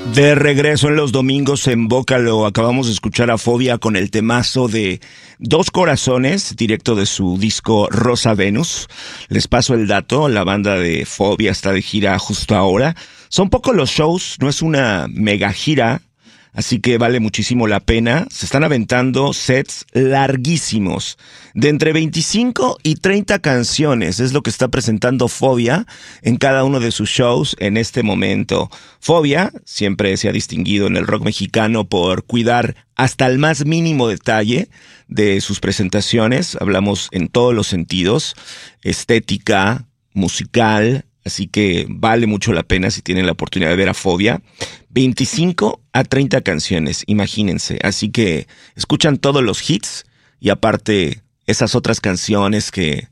De regreso en los domingos en Bócalo, acabamos de escuchar a Fobia con el temazo de Dos Corazones, directo de su disco Rosa Venus. Les paso el dato, la banda de Fobia está de gira justo ahora. Son pocos los shows, no es una mega gira, así que vale muchísimo la pena. Se están aventando sets larguísimos, de entre 25 y 30 canciones. Es lo que está presentando Fobia en cada uno de sus shows en este momento. Fobia siempre se ha distinguido en el rock mexicano por cuidar hasta el más mínimo detalle de sus presentaciones. Hablamos en todos los sentidos, estética, musical. Así que vale mucho la pena si tienen la oportunidad de ver a Fobia. 25 a 30 canciones, imagínense. Así que escuchan todos los hits y aparte esas otras canciones que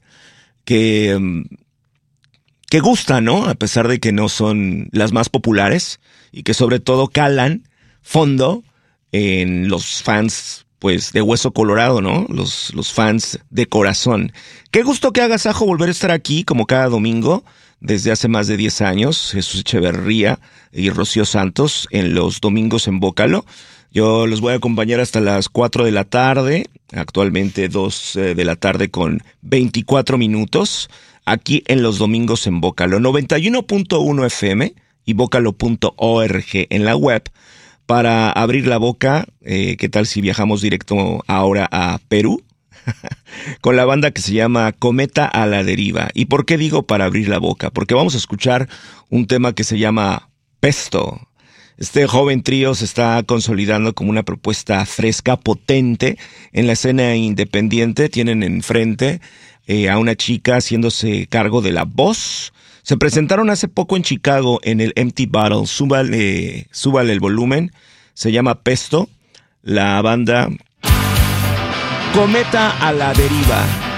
gustan, ¿no? A pesar de que no son las más populares y que sobre todo calan fondo en los fans, pues, de Hueso Colorado, ¿no? Los fans de corazón. Qué gusto que hagas, Ajo, volver a estar aquí como cada domingo. Desde hace más de 10 años, Jesús Echeverría y Rocío Santos en los domingos en Bócalo. Yo los voy a acompañar hasta las 4 de la tarde, actualmente 2 de la tarde con 24 minutos, aquí en los domingos en Bócalo. 91.1 FM y bócalo.org en la web. Para abrir la boca, ¿qué tal si viajamos directo ahora a Perú? Con la banda que se llama Cometa a la Deriva. ¿Y por qué digo para abrir la boca? Porque vamos a escuchar un tema que se llama Pesto. Este joven trío se está consolidando como una propuesta fresca, potente en la escena independiente. Tienen enfrente a una chica haciéndose cargo de la voz. Se presentaron hace poco en Chicago en el Empty Bottle. Súbale el volumen. Se llama Pesto. La banda Cometa a la Deriva.